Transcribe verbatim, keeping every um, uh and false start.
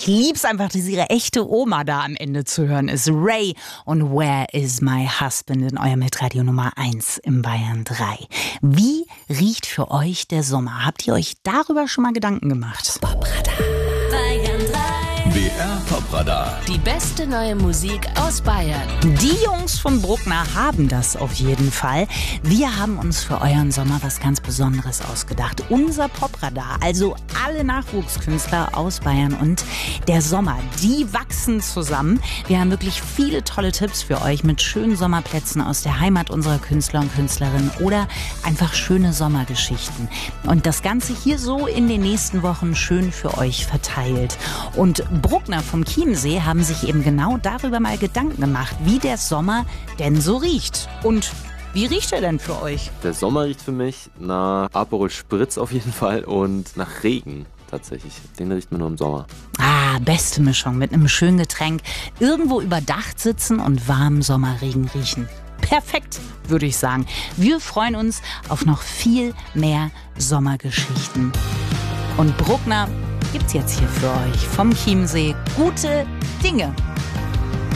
Ich lieb's einfach, dass ihre echte Oma da am Ende zu hören ist. Ray und Where is my husband in eurem Hitradio Nummer eins im Bayern drei. Wie riecht für euch der Sommer? Habt ihr euch darüber schon mal Gedanken gemacht? Popradar. Bayern drei. B R Popradar. Die beste neue Musik aus Bayern. Die Jungs von Bruckner haben das auf jeden Fall. Wir haben uns für euren Sommer was ganz Besonderes ausgedacht. Unser Popradar, also alle Nachwuchskünstler aus Bayern und der Sommer, die wachsen zusammen. Wir haben wirklich viele tolle Tipps für euch mit schönen Sommerplätzen aus der Heimat unserer Künstler und Künstlerinnen oder einfach schöne Sommergeschichten. Und das Ganze hier so in den nächsten Wochen schön für euch verteilt. Und Bruckner vom Chiemsee haben sich eben genau darüber mal Gedanken gemacht, wie der Sommer denn so riecht. Und wie riecht er denn für euch? Der Sommer riecht für mich nach Aperol Spritz auf jeden Fall und nach Regen tatsächlich. Den riecht man nur im Sommer. Ah, beste Mischung mit einem schönen Getränk. Irgendwo überdacht sitzen und warmen Sommerregen riechen. Perfekt, würde ich sagen. Wir freuen uns auf noch viel mehr Sommergeschichten. Und Bruckner gibt's jetzt hier für euch vom Chiemsee. Gute Dinge.